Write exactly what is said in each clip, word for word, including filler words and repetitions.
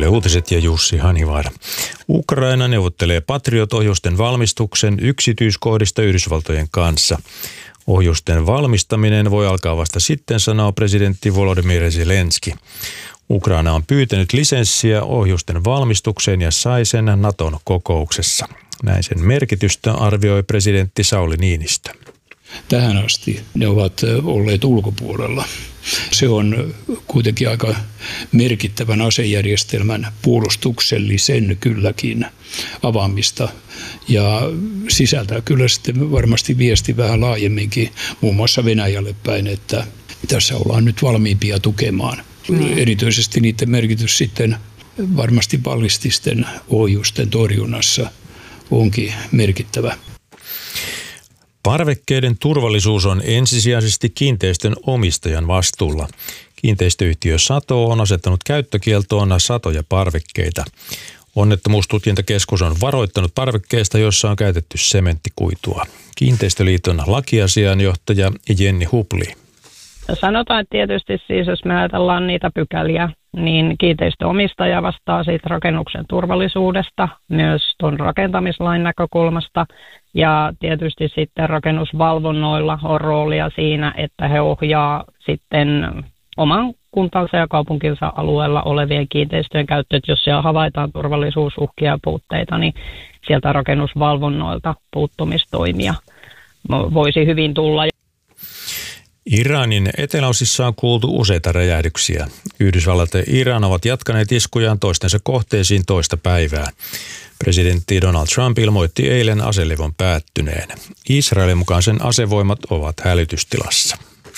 Yle Uutiset ja Jussi Hanivaara. Ukraina neuvottelee Patriot-ohjusten valmistuksen yksityiskohdista Yhdysvaltojen kanssa. Ohjusten valmistaminen voi alkaa vasta sitten, sanoo presidentti Volodymyr Zelenski. Ukraina on pyytänyt lisenssiä ohjusten valmistukseen ja sai sen Naton kokouksessa. Näin sen merkitystä arvioi presidentti Sauli Niinistö. Tähän asti ne ovat olleet ulkopuolella. Se on kuitenkin aika merkittävän asejärjestelmän puolustuksellisen kylläkin avaamista ja sisältää kyllä sitten varmasti viesti vähän laajemminkin muun muassa Venäjälle päin, että tässä ollaan nyt valmiimpia tukemaan. Mm. Erityisesti niiden merkitys sitten varmasti ballististen ohjusten torjunnassa onkin merkittävä. Parvekkeiden turvallisuus on ensisijaisesti kiinteistön omistajan vastuulla. Kiinteistöyhtiö Sato on asettanut käyttökieltoon satoja parvekkeita. Onnettomuustutkintakeskus on varoittanut parvekkeista, joissa on käytetty sementtikuitua. Kiinteistöliiton lakiasiainjohtaja Jenni Hupli. Sanotaan, että tietysti siis, jos me ajatellaan niitä pykäliä, niin kiinteistöomistaja vastaa siitä rakennuksen turvallisuudesta, myös tuon rakentamislain näkökulmasta. Ja tietysti sitten rakennusvalvonnoilla on roolia siinä, että he ohjaa sitten oman kuntansa ja kaupunkinsa alueella olevien kiinteistöjen käyttöön. Jos siellä havaitaan turvallisuusuhkia ja puutteita, niin sieltä rakennusvalvonnoilta puuttumistoimia voisi hyvin tulla. Iranin eteläosissa on kuultu useita räjähdyksiä. Yhdysvallat ja Iran ovat jatkaneet iskujaan toistensa kohteisiin toista päivää. Presidentti Donald Trump ilmoitti eilen aselevon päättyneen. Israelin mukaan sen asevoimat ovat hälytystilassa.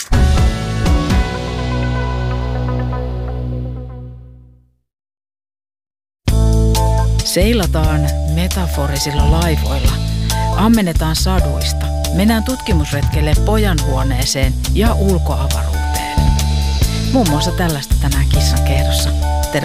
Seilataan metaforisilla laivoilla. Ammennetaan saduista. Mennään tutkimusretkelle pojanhuoneeseen ja ulkoavaruuteen. Muun muassa tällaista tänään Kissan kehdossa.